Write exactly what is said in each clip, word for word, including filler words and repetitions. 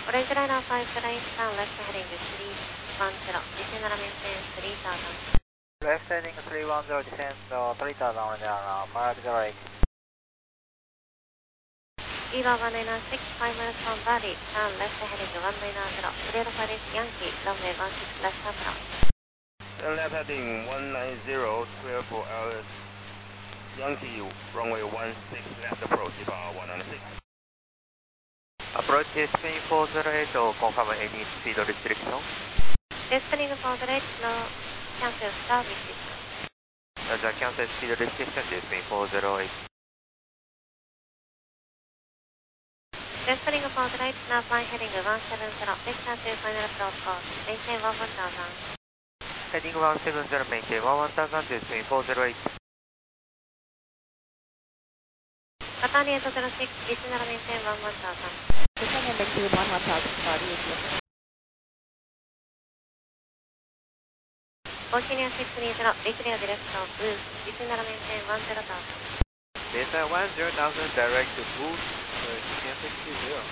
Orange Liner five right, turn left heading three one zero, descend and maintain three thousand. Left heading three one zero, descend uh, three thousand, Orange Liner five zero eight. E V A one nine six, five minutes from Bali, turn left heading one nine zero, clear for this Yankee, runway one six left approach. Turn left heading one nine zero, clear for Alice Yankee, runway one six left approach, E V A one nine six. Approach Spin four zero eight, or confirm any speed restriction. Descending four zero eight, no cancel start restriction. The cancel speed restriction is Spin four zero eight. Descending four zero eight, now flying heading one seven zero, vector to final approach course, maintain one one thousand. Heading one seven zero, maintain one one thousand to Spin four zero eight. Katani eight zero six, descend and maintain one one thousand. Descend and maintain one one thousand, sorry, yes. Oceania six three zero, declare direction boost, descend and maintain one zero thousand. Descend one zero thousand, direct to boost, Oceania six three zero.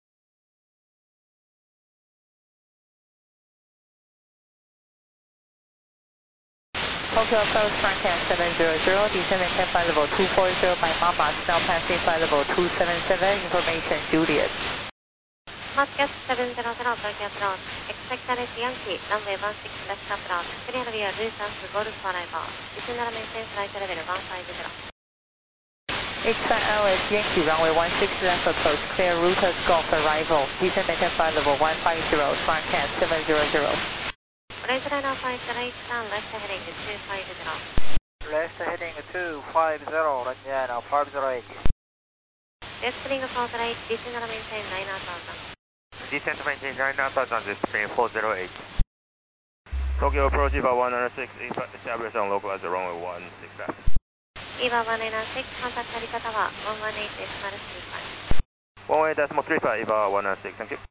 Tokyo approach Franken seven zero zero, descend maintain flight level two four zero by Mama, now passing flight level two seven seven, information Juliet. Moscow seven zero zero, Tokyo approach, expect Alice Yankee, runway one six left approach, clear via Lufthansa Golf Forever, descend and maintain flight level one five zero. Expect Alice Yankee, runway one six left approach, clear Routers Golf arrival, descend maintain flight level one five zero, Franken seven zero zero. Orange Liner five zero eight, turn left heading two five zero. Left heading two five zero, Orange Liner five zero eight. Descending four zero eight, descend and maintain nine thousand. Descend maintain nine thousand, Spin four zero eight. Tokyo approach E V A one nine six, establish on localizer runway one six left. E V A one nine six, contact 取り方はone one eight decimal three five. one one eight decimal three five, E V A one nine six, thank you.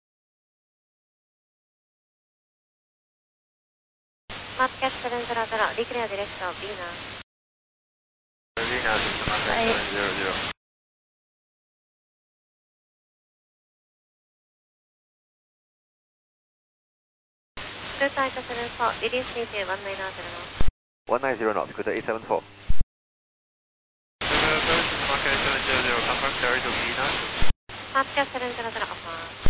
Moscow seven zero zero, declare direction Venus. Venus, seven zero zero. Scooter eight seven four, release me to one nine zero knots. one nine zero knots, Scooter eight seven four. Moscow seven zero zero, confirm carry to Venus. Moscow seven zero zero, affirm.